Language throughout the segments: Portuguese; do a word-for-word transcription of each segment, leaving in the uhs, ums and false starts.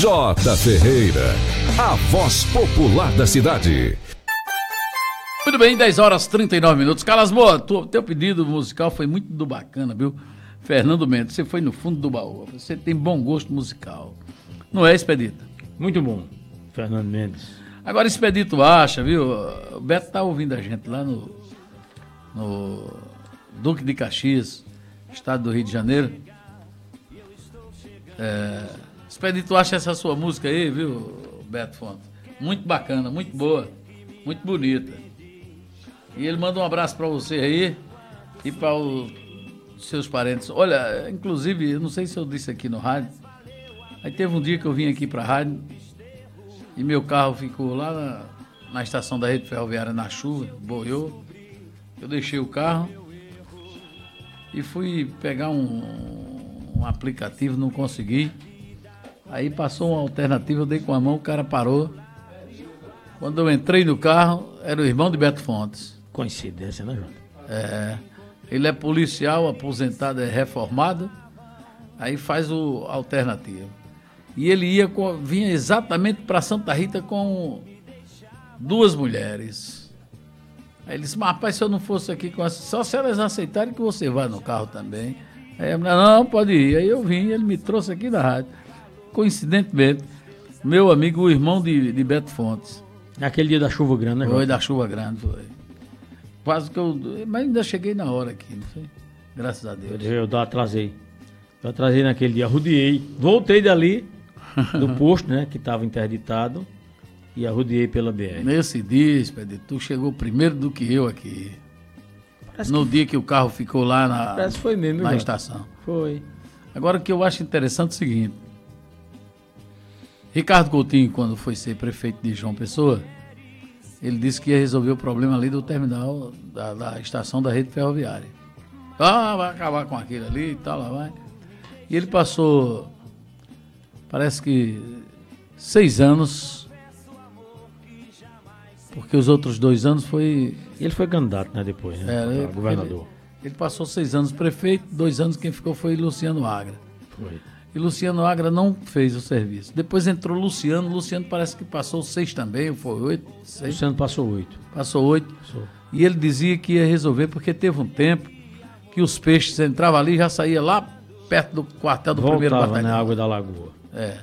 J. Ferreira, a voz popular da cidade. Muito bem, dez horas e trinta e nove minutos. Carlos Moura, teu pedido musical foi muito do bacana, viu? Fernando Mendes, você foi no fundo do baú. Você tem bom gosto musical. Não é, Expedito? Muito bom, Fernando Mendes. Agora, Expedito acha, viu? O Beto tá ouvindo a gente lá no, no Duque de Caxias, estado do Rio de Janeiro. É, Expedito acha essa sua música aí, viu, Beto Fontes? Muito bacana, muito boa, muito bonita. E ele manda um abraço para você aí e para os seus parentes. Olha, inclusive, eu não sei se eu disse aqui no rádio, aí teve um dia que eu vim aqui para a rádio e meu carro ficou lá na, na estação da rede ferroviária na chuva, boiou. Eu deixei o carro e fui pegar um, um aplicativo, não consegui. Aí passou uma alternativa, eu dei com a mão, o cara parou. Quando eu entrei no carro, era o irmão de Beto Fontes. Coincidência, né, João? É, ele é policial, aposentado, é reformado, aí faz o alternativo. E ele ia com, vinha exatamente para Santa Rita com duas mulheres. Aí ele disse, mas rapaz, se eu não fosse aqui com essa, só se elas aceitarem que você vá no carro também. Aí a mulher, não, pode ir. Aí eu vim, ele me trouxe aqui da rádio. Coincidentemente, meu amigo, o irmão de, de Beto Fontes. Naquele dia da chuva grande, né, João? Foi da chuva grande, foi. Quase que eu... Mas ainda cheguei na hora aqui, não foi? Graças a Deus. Eu, eu atrasei. Eu atrasei naquele dia, arrudiei. Voltei dali, do posto, né, que estava interditado, e arrudiei pela B R. Nesse dia, Expedito, tu chegou primeiro do que eu aqui. Parece no que... dia que o carro ficou lá na, Parece que foi mesmo, na João. estação. Foi. Agora, o que eu acho interessante é o seguinte. Ricardo Coutinho, quando foi ser prefeito de João Pessoa, ele disse que ia resolver o problema ali do terminal da, da estação da rede ferroviária. Ah, vai acabar com aquilo ali e tal, lá vai. E ele passou, parece que seis anos, porque os outros dois anos foi... Ele foi candidato, né, depois, né, é, ele, governador. Ele, ele passou seis anos prefeito, dois anos quem ficou foi Luciano Agra. Foi. E Luciano Agra não fez o serviço. Depois entrou Luciano. Luciano parece que passou seis também, ou foi oito? Seis. Luciano passou oito. Passou oito. Passou. E ele dizia que ia resolver, porque teve um tempo que os peixes entravam ali e já saía lá perto do quartel do Voltava, primeiro batalhão. Voltava, né, água da lagoa. É.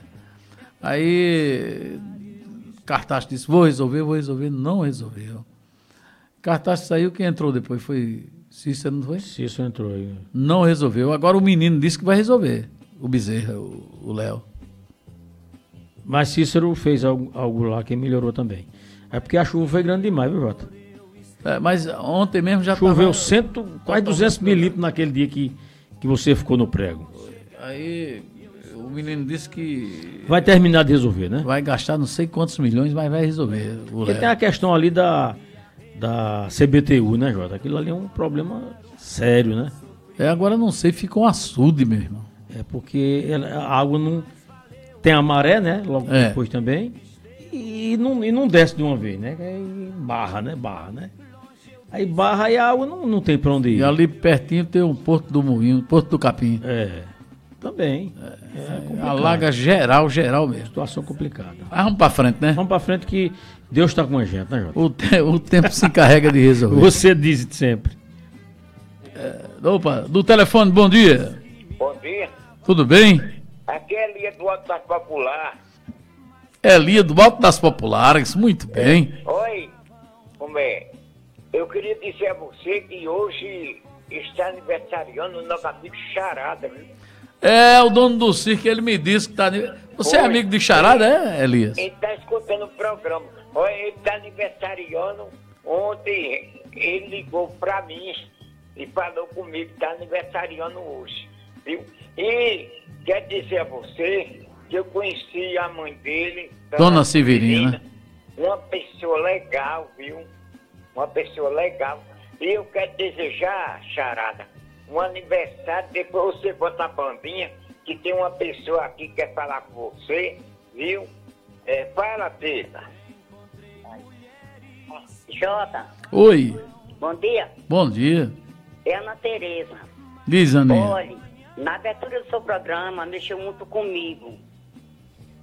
Aí Cartacho disse, vou resolver, vou resolver. Não resolveu. Cartacho saiu, quem entrou depois foi Cícero, não foi? Cícero entrou aí. Não resolveu. Agora o menino disse que vai resolver. O Bezerra, o Léo. Mas Cícero fez algo, algo lá que melhorou também. É porque a chuva foi grande demais, viu, Jota? É, mas ontem mesmo já choveu tava... cento, quase duzentos milímetros naquele dia que, que você ficou no prego. Aí o menino disse que... Vai terminar de resolver, né? Vai gastar não sei quantos milhões, mas vai resolver. O Porque Léo. tem a questão ali da, da C B T U, né, Jota? Aquilo ali é um problema sério, né? É, agora não sei, fica um açude, meu irmão. É porque ela, a água não... Tem a maré, né? Logo É. depois também. E não, e não desce de uma vez, né? Aí barra, né? Barra, né? Aí barra e a água não, não tem pra onde ir. E ali pertinho tem um Porto do Moinho, Porto do Capim. É, também. É, é complicado. Alaga geral, geral mesmo. Situação complicada. Mas vamos pra frente, né? Vamos pra frente que Deus tá com a gente, né, Jota? O, te- o tempo se encarrega de resolver. Você diz sempre. Opa, do telefone, bom dia. Bom dia. Tudo bem? Aqui é Lia do Alto das Popular. Elia do Alto das Populares, muito bem. Oi, como é? Eu queria dizer a você que hoje está aniversariando o nosso amigo Charada, viu? É, o dono do circo, ele me disse que tá... Você é Oi. amigo de Charada, é, Elias? Ele está escutando o programa. Olha, ele está aniversariando. Ontem ele ligou para mim e falou comigo que está aniversariando hoje, viu? E quer dizer a você que eu conheci a mãe dele, Dona Severina. uma pessoa legal, viu? Uma pessoa legal. E eu quero desejar, Charada, um aniversário, depois você bota a bandinha, que tem uma pessoa aqui que quer falar com você, viu? É, fala, Teta. Jota, Oi, bom dia. bom dia. É Ana Tereza. Diz, Aninha. Olha, na abertura do seu programa mexeu muito comigo.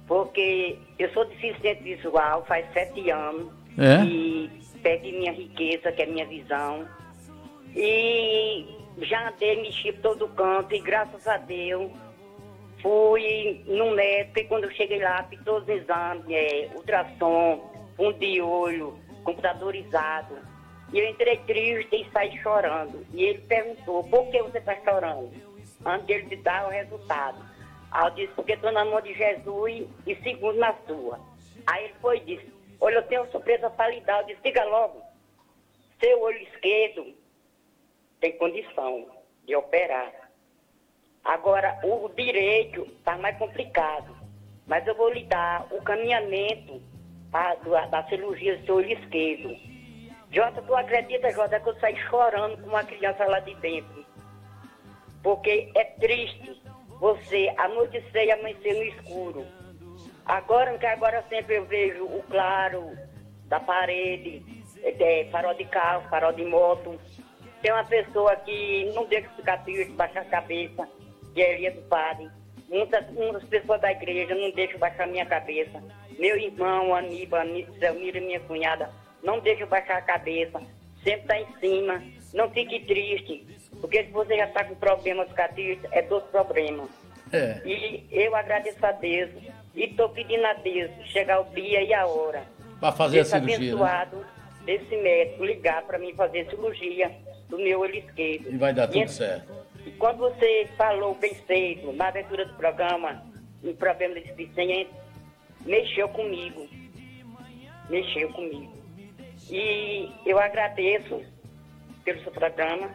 porque eu sou deficiente visual faz sete anos. É? E perdi minha riqueza, que é minha visão. E já andei, mexi por todo canto e graças a Deus fui no médico e quando eu cheguei lá fiz todos os exames, é, ultrassom, fundo de olho, computadorizado. E eu entrei triste e saí chorando. E ele perguntou, por que você está chorando? Antes de ele dar o resultado. Aí eu disse, porque estou na mão de Jesus e segundo na sua. Aí ele foi e disse, olha, eu tenho uma surpresa para lhe dar. Eu disse, diga logo, seu olho esquerdo tem condição de operar. Agora, o direito está mais complicado. Mas eu vou lhe dar o caminhamento pra, da, da cirurgia do seu olho esquerdo. Jota, tu acredita, Jota, que eu saí chorando com uma criança lá de dentro? Porque é triste você anoitecer e amanhecer no escuro. Agora, que agora sempre eu vejo o claro da parede, é, farol de carro, farol de moto. Tem uma pessoa que não deixa ficar triste, baixar a cabeça, que é Elia do Padre. Muitas, muitas pessoas da igreja não deixam baixar a minha cabeça. Meu irmão, Aníbal, Selmira, minha cunhada, não deixam baixar a cabeça. Sempre está em cima. Não fique triste, porque se você já está com problemas, ficar triste, é dos problemas. É. E eu agradeço a Deus e estou pedindo a Deus chegar o dia e a hora. Para fazer a Deus cirurgia, abençoado né? desse médico ligar para mim fazer cirurgia do meu olho esquerdo. E vai dar tudo e, certo. E quando você falou bem cedo, na abertura do programa, em problema de deficiente, mexeu comigo. Mexeu comigo. E eu agradeço pelo seu programa.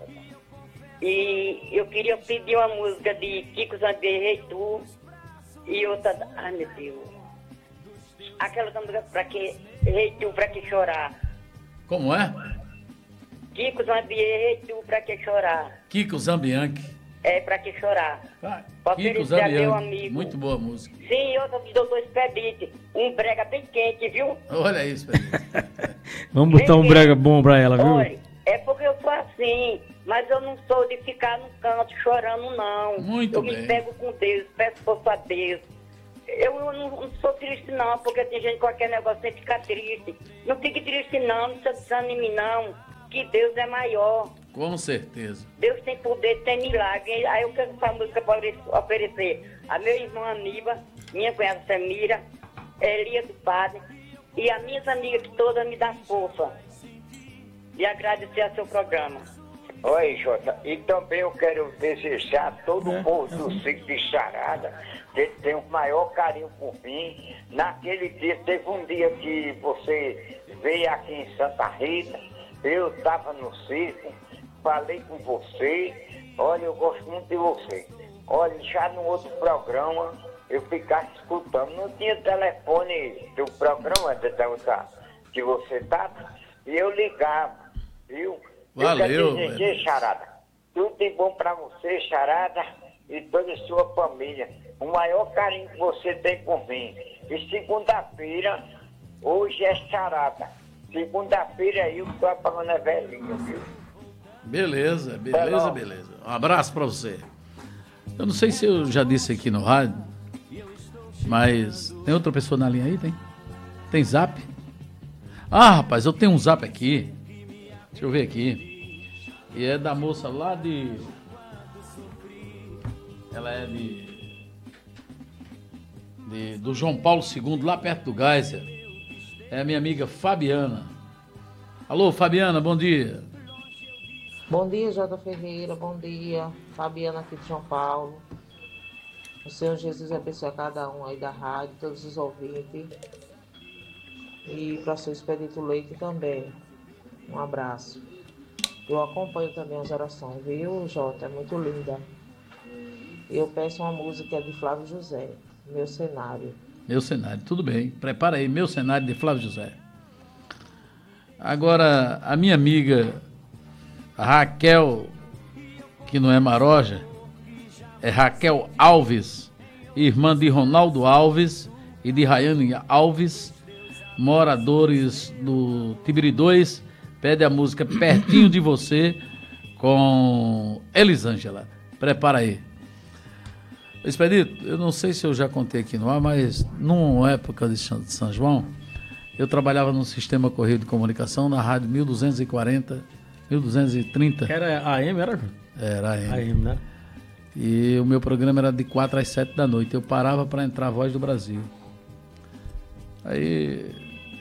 E eu queria pedir uma música de Kiko Zambier, Rei Tu, e outra... Ai, meu Deus. Aquela música pra que... Rei Tu, pra que chorar. Como é? Kiko Zambier, Rei Tu, pra que chorar. Kiko Zambianchi. É, pra que chorar. Ah, Pra Kiko oferecer a meu Zambianchi. amigo. Muito boa música. Sim, outra do doutor Expedite. Um brega bem quente, viu? Olha isso, velho. Vamos botar um brega bom pra ela, viu? Olha, é porque eu sou assim, mas eu não sou de ficar no canto chorando, não. Muito eu bem. me pego com Deus, peço força a Deus. Eu, eu não, não sou triste, não, porque tem gente que qualquer negócio sem ficar triste. Não fique triste, não, não se desanime, não, que Deus é maior. Com certeza. Deus tem poder, tem milagre. Aí eu quero essa música para oferecer a meu irmão Aníbal, minha cunhada Samira, Elia do Padre e as minhas amigas que todas me dão força. E agradecer a seu programa. Oi, Jota. E também eu quero desejar a todo o povo do ciclo de Charada que ele tem o maior carinho por mim. Naquele dia, teve um dia que você veio aqui em Santa Rita, eu estava no circo, falei com você. Olha, eu gosto muito de você. Olha, já no outro programa, eu ficava escutando. Não tinha telefone do programa da, da, que você estava, e eu ligava, viu? Valeu, eu quero dizer, Charada, tudo de bom pra você, Charada, e toda a sua família. O maior carinho que você tem por mim. E segunda-feira, hoje é Charada. Segunda-feira aí eu tô apagando a velhinha, viu? Beleza, beleza, beleza. Um abraço pra você. Eu não sei se eu já disse aqui no rádio, mas tem outra pessoa na linha aí, tem? Tem zap? Ah, rapaz, eu tenho um zap aqui. Deixa eu ver aqui. E é da moça lá de... Ela é de... de... do João Paulo segundo, lá perto do Geyser. É a minha amiga Fabiana. Alô, Fabiana, bom dia. Bom dia, Jota Ferreira, bom dia. Fabiana aqui de São Paulo. O Senhor Jesus abençoe a cada um aí da rádio, todos os ouvintes. E para o seu Expedito Leite também. Um abraço. Eu acompanho também as orações, viu, Jota? É muito linda. Eu peço uma música de Flávio José, Meu Cenário. Meu cenário, tudo bem. Prepara aí, Meu Cenário de Flávio José. Agora, a minha amiga Raquel, que não é Maroja, é Raquel Alves, irmã de Ronaldo Alves e de Rayane Alves, moradores do Tibiri dois, pede a música Pertinho de Você com Elisângela. Prepara aí. Expedito, eu não sei se eu já contei aqui no ar, mas numa época de São João, eu trabalhava no sistema Correio de Comunicação na rádio mil duzentos e quarenta, mil duzentos e trinta. Era A M, era? Era A M. A M, né? E o meu programa era de quatro às sete da noite. Eu parava para entrar a Voz do Brasil. Aí,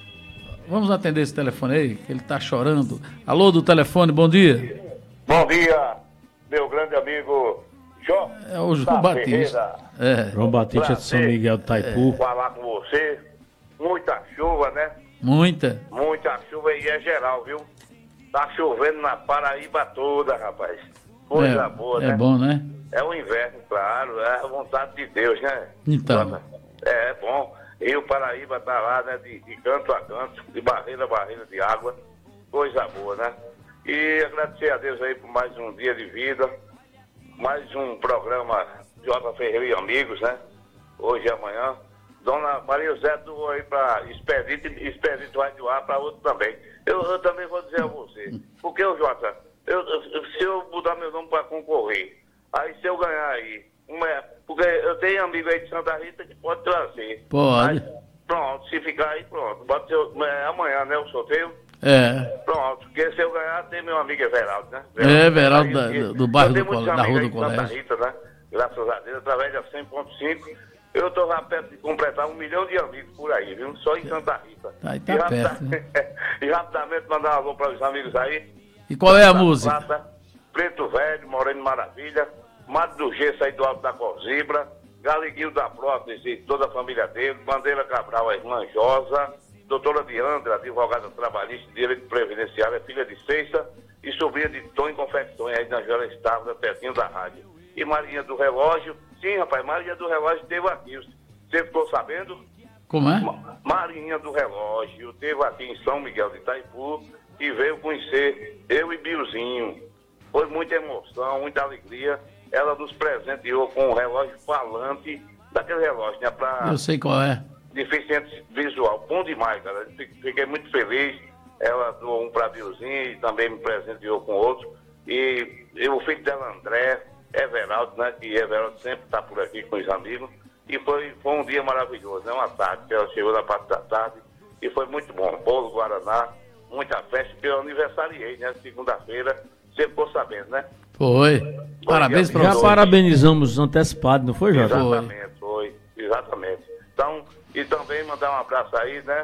vamos atender esse telefone aí, que ele tá chorando. Alô do telefone, bom dia. Bom dia, meu grande amigo João. É o João Batista. É. João Batista de São Miguel do Taipu. É. Falar com você. Muita chuva, né? Muita. Muita chuva e é geral, viu? Tá chovendo na Paraíba toda, rapaz. Coisa é, boa, é né? É bom, né? É o inverno, claro. É a vontade de Deus, né? Então. É, é bom. E o Paraíba tá lá, né? De, de canto a canto, de barreira a barreira de água. Coisa boa, né? E agradecer a Deus aí por mais um dia de vida. Mais um programa J. Ferreira e Amigos, né? Hoje e amanhã. Dona Maria José doou aí para Expedito, Expedito vai doar para outro também. Eu, eu também vou dizer a você. Porque, o Jota, eu, eu, se eu mudar meu nome para concorrer, aí se eu ganhar aí, uma, porque eu tenho amigo aí de Santa Rita que pode trazer. Pode. Aí, pronto, se ficar aí, pronto. Pode ser é, amanhã, né, o sorteio? É. Pronto, porque se eu ganhar, tem meu amigo Everaldo, né? Everaldo, é, Everaldo da, do, do bairro do cole, da rua do colégio. Santa Rita, né? Graças a Deus, através da cem ponto cinco. Eu estou já perto de completar um milhão de amigos por aí, viu? Só em Santa Rita. Aí tá e, perto, rapidamente, né? e rapidamente mandar um alô para os amigos aí. E qual é a da música? Plata, Preto Velho, Moreno Maravilha, Mato do Gesso aí do Alto da Cozibra, Galiguinho da Prótese, toda a família dele, Bandeira Cabral, a irmã Josa, doutora Diandra, advogada trabalhista, direito previdenciário, filha de Seixta e sobrinha de Tom em Confecções, aí na Jola Estávula, pertinho da rádio. E Marinha do Relógio, sim, rapaz, Marinha do Relógio esteve aqui, você ficou sabendo? Como é? Marinha do Relógio, esteve aqui em São Miguel de Itaipu e veio conhecer eu e Biozinho. Foi muita emoção, muita alegria. Ela nos presenteou com um relógio falante, daquele relógio, né? Pra Eu sei qual é. deficiente visual. Bom demais, cara. Fiquei muito feliz. Ela doou um para Biozinho e também me presenteou com outro. E eu, o filho dela, André, Everaldo, né? Que Everaldo sempre está por aqui com os amigos. E foi, foi um dia maravilhoso, né? Uma tarde, que ela chegou na parte da tarde e foi muito bom. Bolo, Guaraná, muita festa, que eu aniversariei, né? Segunda-feira, você ficou sabendo, né? Foi. Parabéns para Já você. parabenizamos antecipado, não foi, Jota? Exatamente, foi. Exatamente. Então, e também mandar um abraço aí, né?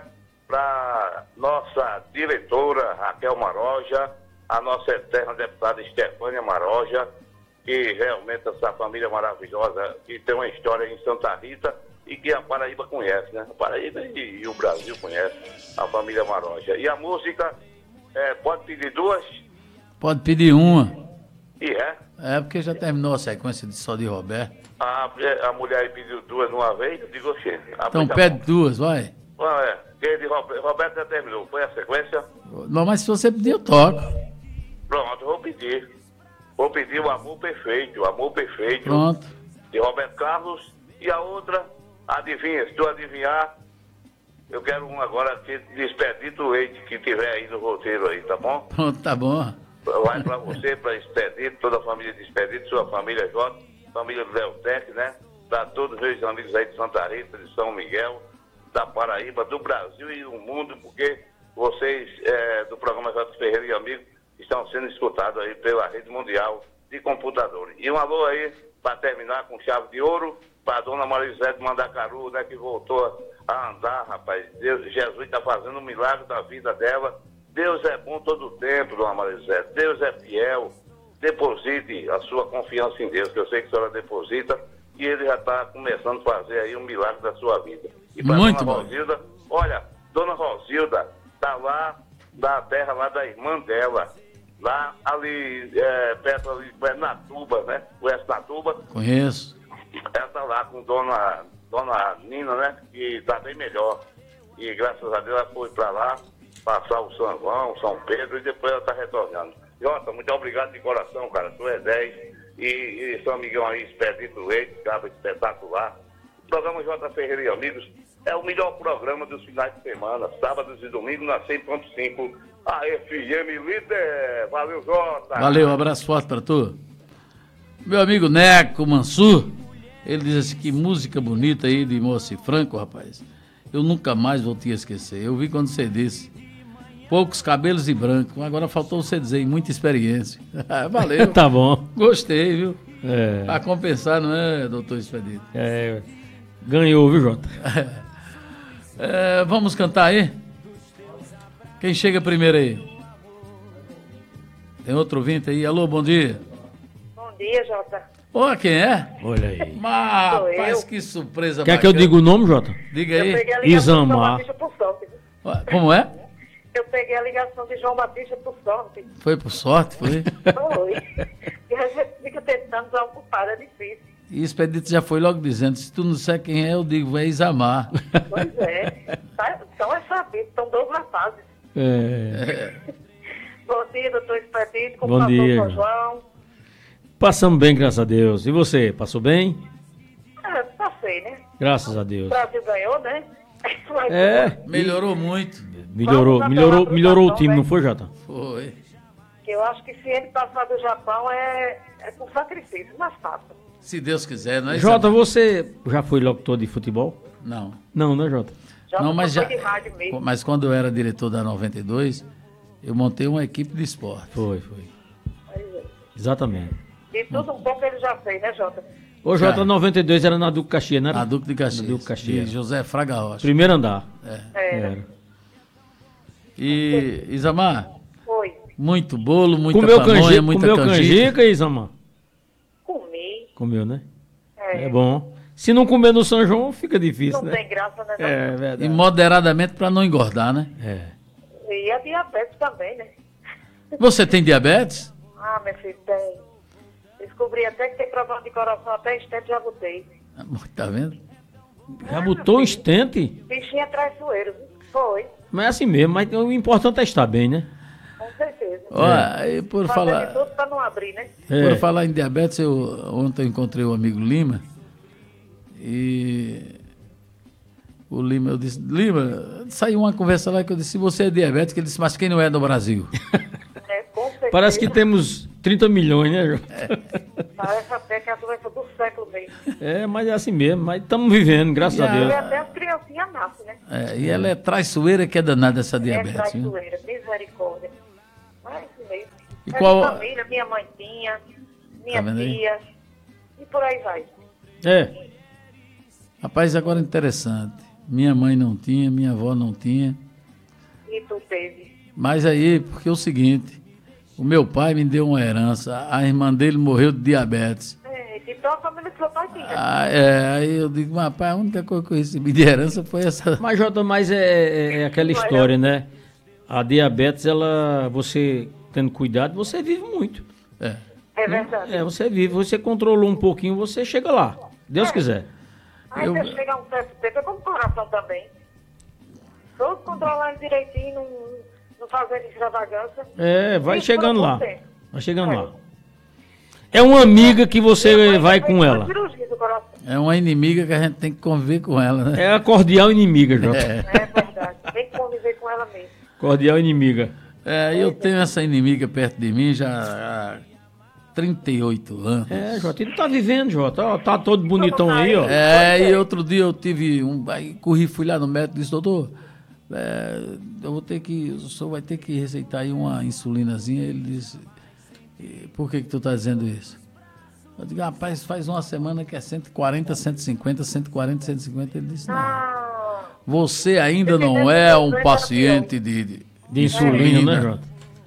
Para nossa diretora, Raquel Maroja, a nossa eterna deputada Estefânia Maroja, que realmente essa família maravilhosa, que tem uma história em Santa Rita e que a Paraíba conhece, né? A Paraíba e, e o Brasil conhece a família Maroja. E a música, é, pode pedir duas? Pode pedir uma. E é? É porque já terminou a sequência de só de Roberto. A, a mulher pediu duas de uma vez, eu digo, oxê. Então pede duas, vai. Não, é. Quem de Roberto, Roberto já terminou. Foi a sequência? Não, mas se você pedir, eu toco. Pronto, vou pedir. Vou pedir o Amor Perfeito, o Amor Perfeito. Pronto. De Roberto Carlos. E a outra, adivinha, se tu adivinhar, eu quero um agora que de Expedito Leite, que tiver aí no roteiro aí, tá bom? Pronto, tá bom. Vai pra você, pra Expedito, toda a família de Expedito, sua família Jota, família do Leotec, né? Pra todos os meus amigos aí de Santa Rita, de São Miguel, da Paraíba, do Brasil e do mundo, porque vocês é, do programa J. Ferreira e Amigos estão sendo escutados aí pela rede mundial de computadores. E um alô aí, para terminar com chave de ouro, para a dona Marisé de Mandacaru, né, que voltou a andar, rapaz. Deus, Jesus está fazendo um milagre da vida dela. Deus é bom todo o tempo, dona Marisé. Deus é fiel. Deposite a sua confiança em Deus, que eu sei que a senhora deposita, e ele já está começando a fazer aí um milagre da sua vida. E para Muito dona bom. Rosilda, olha, dona Rosilda está lá da terra lá da irmã dela, lá ali, é, perto ali, é, Natuba, né? Conhece Natuba? Conheço. Ela está lá com dona, dona Nina, né? Que está bem melhor. E graças a Deus ela foi para lá, passar o São João, São Pedro, e depois ela está retornando. Jota, muito obrigado de coração, cara. Tu é dez. E, e seu amigão aí, Expedito Leite, cabo espetacular. O programa J. Ferreira e Amigos é o melhor programa dos finais de semana, sábados e domingos, na cem ponto cinco, a F M Líder. Valeu, Jota. Valeu, um abraço forte para tu. Meu amigo Neco Mansur, Ele diz assim, que música bonita aí de Moacir Franco, rapaz. Eu nunca mais vou te esquecer. Eu vi quando você disse, poucos cabelos e branco. Agora faltou você dizer, muita experiência. Valeu. Tá bom. Gostei, viu? É. Pra compensar, não é, doutor Expedito? É, ganhou, viu, Jota? É, vamos cantar aí? Quem chega primeiro aí? Tem outro ouvinte aí? Alô, bom dia. Bom dia, Jota. Ô, quem é? Olha aí. Mas, Sou rapaz, eu. que surpresa Quer que eu diga o nome, Jota? Diga Eu aí. peguei a ligação Isamar. de João Batista por sorte. Como é? Eu peguei a ligação de João Batista por sorte. Foi por sorte, foi? Foi. E a gente fica tentando desocupar, é difícil. E o Expedito já foi logo dizendo, se tu não disser quem é, eu digo, é Isamar. Pois é. Tá, então é sabido, são dois rapazes. É. Bom dia, doutor Expedito. Como Bom passou dia. o São João? Passamos bem, graças a Deus. E você, passou bem? É, passei, né? Graças a O Deus. Brasil ganhou, né? Mas, É, Melhorou muito. melhorou, Vamos melhorou, apelar pro melhorou o Japão, time, né? não foi, Jota? Foi. que eu acho que se ele passar do Japão é, é com sacrifício, mas passa. Se Deus quiser, não é Jota, Isamar? você já foi locutor de futebol? Não. Não, né, Jota? Já Não, mas foi já. de rádio mesmo. Mas quando eu era diretor da noventa e dois, eu montei uma equipe de esporte. Foi, foi. Pois é. Exatamente. E tudo um pouco ele já fez, né, Jota? Ô, Já. Jota, noventa e dois era na Duque Caxias, não era? Na Duque de Caxias. Na Duque Caxias. De José Fraga Rocha. Primeiro andar. É. Era. E, Isamar, Foi. muito bolo, muita Comeu pamonha, canjica, muita comeu canjica. canjica, Isamar? Comi. Comeu, né? É. É bom. Se não comer no São João, fica difícil, Não né? tem graça, né? É Jota? verdade. E moderadamente para não engordar, né? É. E a diabetes também, né? Você tem diabetes? Ah, meu filho, tem. Descobri até que tem problema de coração, até estente já botei. Tá vendo? Já botou um estente? Bichinho é traiçoeiro, viu? Foi, Mas é assim mesmo, mas o importante é estar bem, né? com certeza. Ó, e por Fazer de falar, tudo pra não abrir, né? É. por falar em diabetes, eu ontem eu encontrei o amigo Lima e o Lima, eu disse, Lima, saiu uma conversa lá que eu disse, você é diabético? Ele disse, mas quem não é no Brasil? É, com certeza. Parece que temos trinta milhões, né, Jota? Parece até que é a doença do século mesmo. É, mas é assim mesmo. Mas estamos vivendo, graças a E a- Deus. E até as criancinhas nascem, né? É, e ela é traiçoeira que é danada essa É diabetes. viu? traiçoeira, misericórdia. Mas é isso mesmo. E é qual- de família, minha mãe tinha, minha Tá vendo aí? tia, e por aí vai. É. Rapaz, agora interessante. Minha mãe não tinha, minha avó não tinha. E tu teve. Mas aí, porque é o seguinte, o meu pai me deu uma herança, a irmã dele morreu de diabetes. É, então a família do seu pai tinha. Ah, é, aí eu digo, mas pai, a única coisa que eu recebi de herança foi essa. Mas, Jota, mas é, é- é aquela história, né? A diabetes, ela, você tendo cuidado, você vive muito. É. É verdade. É, você vive, você controlou um pouquinho, você chega lá. Deus quiser. Aí eu- você chega a um certo tempo, é como o coração também. Todos controlando direitinho, não, não fazendo extravagância. É, vai Isso chegando por um lá. bom tempo. Vai chegando É. lá. É uma amiga que Minha você mãe vai já fez com uma ela. cirurgia do coração. É uma inimiga que a gente tem que conviver com ela, né? É a cordial inimiga, Jota. É. É verdade. Tem que conviver com ela mesmo. Cordial inimiga. É, eu tenho essa inimiga perto de mim já há trinta e oito anos. É, Jota, e tu tá vivendo, Jota. Ó, tá todo bonitão aí, ó. É, e outro dia eu tive um. Aí corri, fui lá no médico e disse, doutor, é, eu vou ter que. O senhor vai ter que receitar aí uma insulinazinha. Ele disse, "E por que, que tu tá dizendo isso? Eu digo, rapaz, faz uma semana que é cento e quarenta, cento e cinquenta, cento e quarenta, cento e cinquenta. Ele disse, não. Ah, Você ainda não é um paciente de, de, De insulina, né, Jota?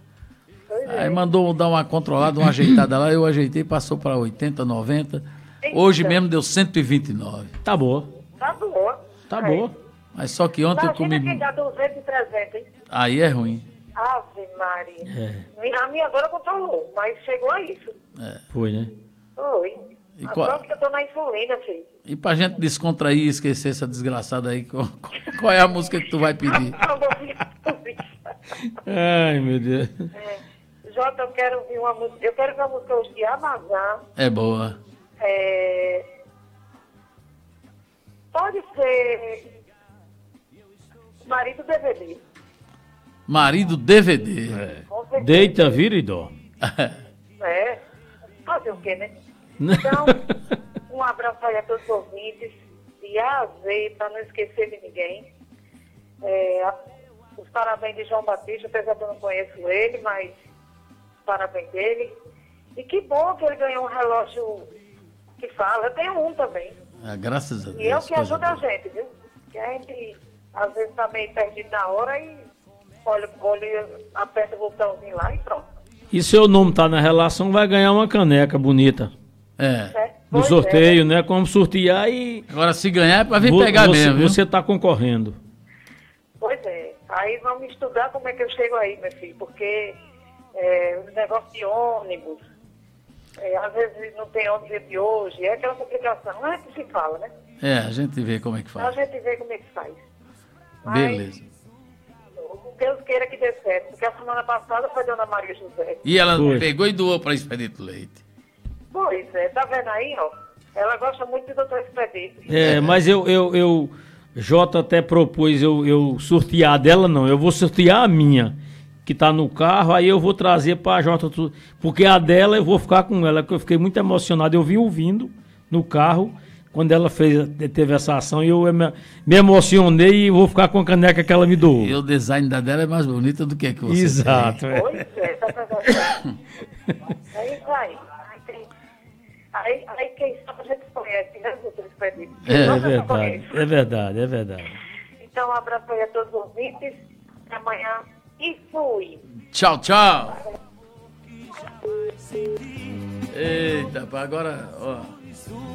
pois é. Aí mandou dar uma controlada, uma ajeitada lá, eu ajeitei, passou para oitenta, noventa. Hoje Eita. mesmo deu cento e vinte e nove. Tá boa. Tá boa. Tá É. boa. Mas só que ontem eu Imagina quem comi. dá duzentos e trezentos, hein? Aí é ruim. Ave Maria. É, A minha agora controlou, mas chegou a isso. foi, né? Foi. E A qual- própria que eu tô na insulina, filho. E pra gente descontrair e esquecer essa desgraçada aí, qual, qual é a música que tu vai pedir? Ah, meu filho. Ai, meu Deus. É. Jota, eu quero ouvir uma música. Eu quero ver uma música hoje de Amazon. É boa. É... Pode ser Marido D V D. Marido D V D. Com certeza. Deita, vira e dó. É. Fazer o quê, né? Então, um abraço aí a todos os ouvintes, de A a Z, para não esquecer de ninguém. É, a, os parabéns de João Batista, apesar de eu não conheço ele, mas parabéns dele. E que bom que ele ganhou um relógio que fala. Eu tenho um também. Ah, graças a Deus. E é o que coisa ajuda a boa. gente, viu? Que a gente, às vezes, tá meio perdido na hora e olha, olha, aperta o botãozinho lá e pronto. E seu nome tá na relação, vai ganhar uma caneca bonita. É. É, No pois sorteio, é, né? Como sortear e... Agora, se ganhar, é pra vir vo- pegar você, mesmo, viu? Você tá concorrendo. Pois é. Aí vamos estudar como é que eu chego aí, meu filho, porque é, o negócio de ônibus, é, às vezes não tem ônibus de hoje, é aquela complicação. Não é que se fala, né? É, a gente vê como é que A faz. gente vê como é que faz. Mas, Beleza. Deus queira que dê certo, porque a semana passada foi Dona Maria José. E ela Foi. pegou e doou pra Expedito Leite. Pois é, tá vendo aí, ó? Ela gosta muito do doutor Expedito. É, mas eu, eu, eu... Jota até propôs eu, eu sortear a dela, não. Eu vou sortear a minha, que tá no carro, aí eu vou trazer pra Jota. tu- Porque a dela eu vou ficar com ela, que eu fiquei muito emocionado. Eu vim ouvindo no carro, quando ela fez, teve essa ação, e eu me, me emocionei e vou ficar com a caneca que ela me doou. E o design da dela é mais bonita do que a que você Exato. é. Pois é, tá vendo? É isso aí. Aí, tem- aí, aí quem sabe a gente conhece, né, doutor Expedito? É, É Nossa, eu verdade, conheço. é verdade, é verdade. Então, um abraço aí a todos os ouvintes. Até amanhã. E fui. tem. Tchau, tchau. Eita, pá, agora, ó.